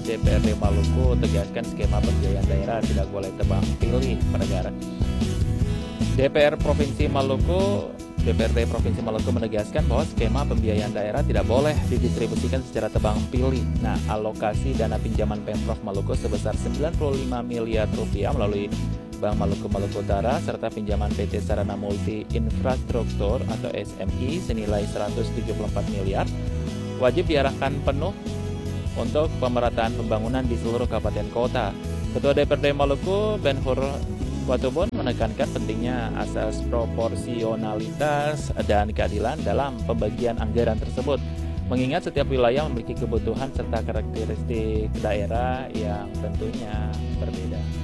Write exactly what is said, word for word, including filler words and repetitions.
D P R D Maluku tegaskan skema pembiayaan daerah tidak boleh tebang pilih per negara. D P R Provinsi Maluku D P R D Provinsi Maluku menegaskan bahwa skema pembiayaan daerah tidak boleh didistribusikan secara tebang pilih. Nah, alokasi dana pinjaman Pemprov Maluku sebesar sembilan puluh lima miliar rupiah melalui Bank Maluku Maluku Utara serta pinjaman P T Sarana Multi Infrastruktur atau S M I senilai seratus tujuh puluh empat miliar wajib diarahkan penuh untuk pemerataan pembangunan di seluruh kabupaten kota. Ketua D P R D Maluku Ben-Hur Watubun menekankan pentingnya asas proporsionalitas dan keadilan dalam pembagian anggaran tersebut, mengingat setiap wilayah memiliki kebutuhan serta karakteristik daerah yang tentunya berbeda.